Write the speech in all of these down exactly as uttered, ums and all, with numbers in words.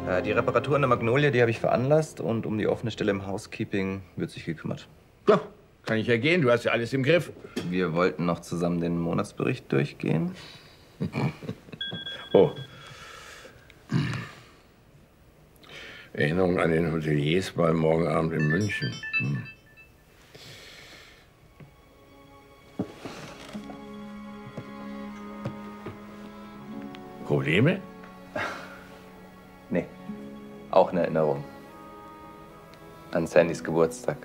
Äh, die Reparatur an der Magnolie, die habe ich veranlasst und um die offene Stelle im Housekeeping wird sich gekümmert. Ja, kann ich ja gehen, du hast ja alles im Griff. Wir wollten noch zusammen den Monatsbericht durchgehen. Oh. Erinnerung an den Hoteliers beim morgen Abend in München. Hm. Probleme? Nee, auch eine Erinnerung an Sandys Geburtstag.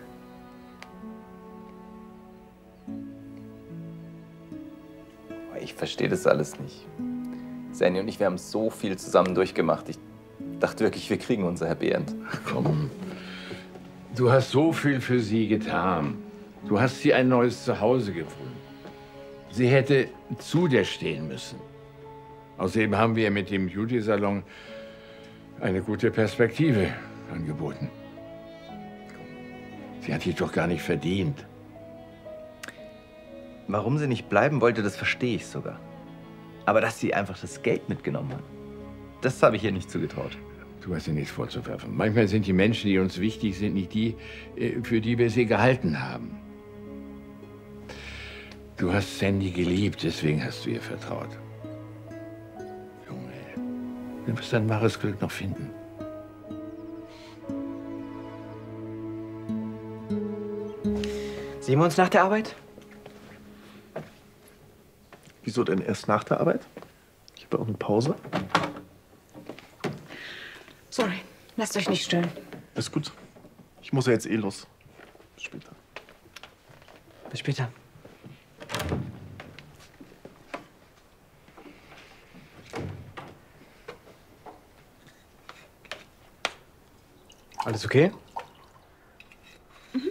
Ich verstehe das alles nicht. Sandy und ich, wir haben so viel zusammen durchgemacht. Ich dachte wirklich, wir kriegen unser Happy End. Ach komm, du hast so viel für sie getan. Du hast sie ein neues Zuhause gefunden. Sie hätte zu dir stehen müssen. Außerdem haben wir mit dem Beauty-Salon eine gute Perspektive angeboten. Sie hat dich doch gar nicht verdient. Warum sie nicht bleiben wollte, das verstehe ich sogar. Aber dass sie einfach das Geld mitgenommen hat, das habe ich ihr nicht zugetraut. Du hast ihr nichts vorzuwerfen. Manchmal sind die Menschen, die uns wichtig sind, nicht die, für die wir sie gehalten haben. Du hast Sandy geliebt, deswegen hast du ihr vertraut. Junge, du wirst dein wahres Glück noch finden. Sehen wir uns nach der Arbeit? Wieso denn erst nach der Arbeit? Ich habe auch eine Pause. Sorry, lasst euch nicht stören. Ist gut. Ich muss ja jetzt eh los. Bis später. Bis später. Alles okay? Mhm.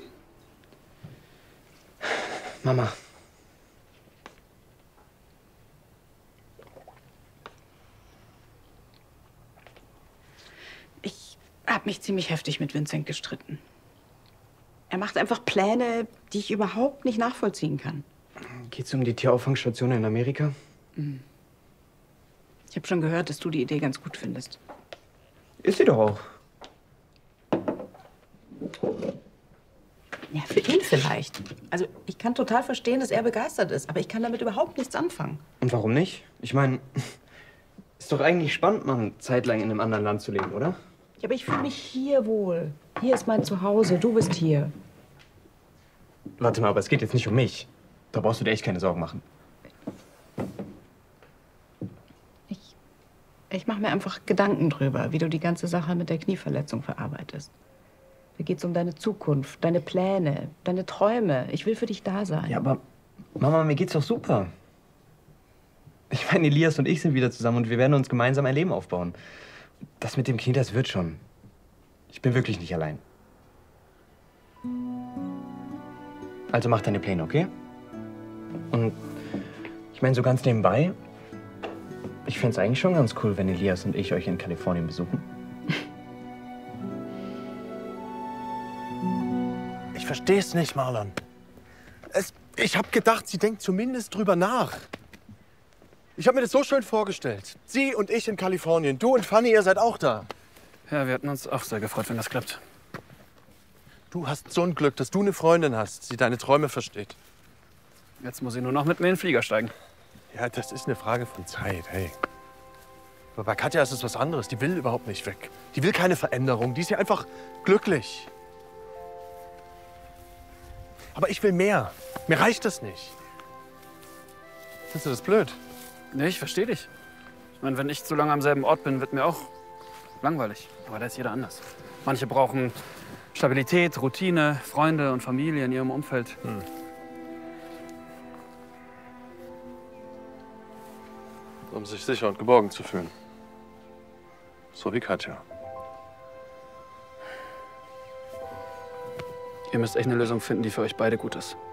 Mama. Ich habe mich ziemlich heftig mit Vincent gestritten. Er macht einfach Pläne, die ich überhaupt nicht nachvollziehen kann. Geht's um die Tierauffangstation in Amerika? Mhm. Ich habe schon gehört, dass du die Idee ganz gut findest. Ist sie doch auch. Ja, für ihn vielleicht. Also ich kann total verstehen, dass er begeistert ist, aber ich kann damit überhaupt nichts anfangen. Und warum nicht? Ich meine, ist doch eigentlich spannend, mal eine Zeit lang in einem anderen Land zu leben, oder? Ja, aber ich fühle mich hier wohl. Hier ist mein Zuhause, du bist hier. Warte mal, aber es geht jetzt nicht um mich. Da brauchst du dir echt keine Sorgen machen. Ich, ich mache mir einfach Gedanken drüber, wie du die ganze Sache mit der Knieverletzung verarbeitest. Da geht's um deine Zukunft, deine Pläne, deine Träume. Ich will für dich da sein. Ja, aber Mama, mir geht's doch super. Ich meine, Elias und ich sind wieder zusammen und wir werden uns gemeinsam ein Leben aufbauen. Das mit dem Knie, das wird schon. Ich bin wirklich nicht allein. Also mach deine Pläne, okay? Und ich meine, so ganz nebenbei, ich fände es eigentlich schon ganz cool, wenn Elias und ich euch in Kalifornien besuchen. Ich verstehe es nicht, Marlon. Es, ich habe gedacht, sie denkt zumindest drüber nach. Ich habe mir das so schön vorgestellt. Sie und ich in Kalifornien. Du und Fanny, ihr seid auch da. Ja, wir hätten uns auch sehr gefreut, wenn das klappt. Du hast so ein Glück, dass du eine Freundin hast, die deine Träume versteht. Jetzt muss ich nur noch mit mir in den Flieger steigen. Ja, das ist eine Frage von Zeit, hey. Aber bei Katja ist es was anderes. Die will überhaupt nicht weg. Die will keine Veränderung. Die ist ja einfach glücklich. Aber ich will mehr. Mir reicht das nicht. Findest du das blöd? Nee, ich verstehe dich. Ich meine, wenn ich zu lange am selben Ort bin, wird mir auch langweilig. Aber da ist jeder anders. Manche brauchen Stabilität, Routine, Freunde und Familie in ihrem Umfeld. Hm. Um sich sicher und geborgen zu fühlen. So wie Katja. Ihr müsst echt eine Lösung finden, die für euch beide gut ist.